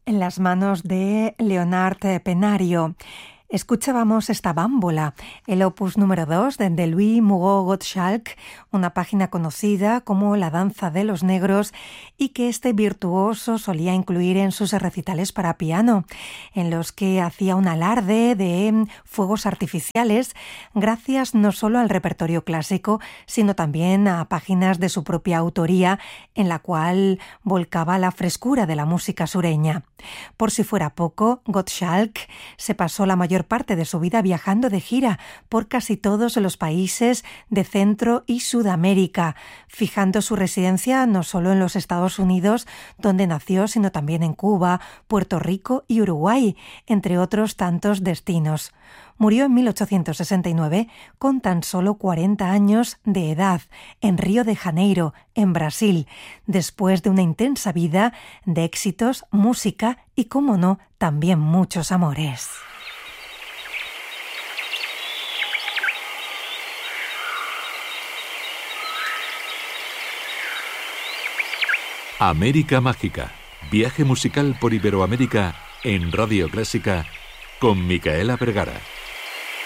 en las manos de Leonard Penario. Escuchábamos esta bámbola, el opus número 2 de Louis Mugot-Gottschalk, una página conocida como La danza de los negros y que este virtuoso solía incluir en sus recitales para piano, en los que hacía un alarde de fuegos artificiales gracias no solo al repertorio clásico, sino también a páginas de su propia autoría en la cual volcaba la frescura de la música sureña. Por si fuera poco, Gottschalk se pasó la mayor parte de su vida viajando de gira por casi todos los países de Centro y Sudamérica, fijando su residencia no solo en los Estados Unidos, donde nació, sino también en Cuba, Puerto Rico y Uruguay, entre otros tantos destinos. Murió en 1869 con tan solo 40 años de edad en Río de Janeiro, en Brasil, después de una intensa vida de éxitos, música y, cómo no, también muchos amores. América Mágica, viaje musical por Iberoamérica en Radio Clásica con Micaela Vergara.